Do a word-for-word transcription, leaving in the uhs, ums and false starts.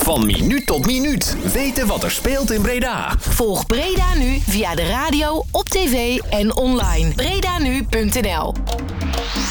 Van minuut tot minuut weten wat er speelt in Breda. Volg Breda Nu via de radio, op tv en online. breda nu punt n l